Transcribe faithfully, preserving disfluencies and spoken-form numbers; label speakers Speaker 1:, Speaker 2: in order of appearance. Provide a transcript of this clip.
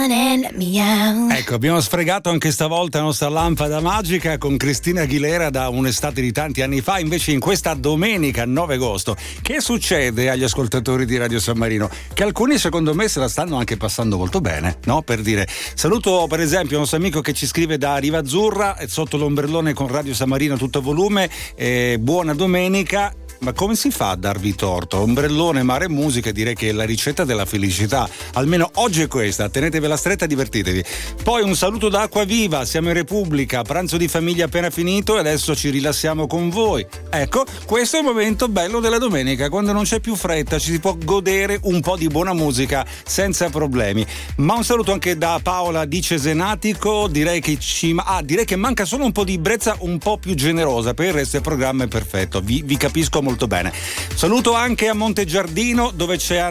Speaker 1: Ecco, abbiamo sfregato anche stavolta la nostra lampada magica con Cristina Aguilera da un'estate di tanti anni fa. Invece in questa domenica nove agosto, che succede agli ascoltatori di Radio San Marino? Che alcuni secondo me se la stanno anche passando molto bene, no? Per dire, saluto per esempio un nostro amico che ci scrive da Riva Azzurra, sotto l'ombrellone con Radio San Marino a tutto volume, eh, buona domenica. Ma come si fa a darvi torto? Ombrellone, mare e musica, direi che è la ricetta della felicità. Almeno oggi è questa, tenetevela stretta e divertitevi. Poi un saluto da Acquaviva, siamo in Repubblica, pranzo di famiglia appena finito e adesso ci rilassiamo con voi. Ecco, questo è il momento bello della domenica, quando non c'è più fretta, ci si può godere un po' di buona musica senza problemi. Ma un saluto anche da Paola di Cesenatico, direi che ci ah, direi che manca solo un po' di brezza un po' più generosa, per il resto il programma è perfetto, vi, vi capisco molto molto bene. Saluto anche a Montegiardino, dove c'è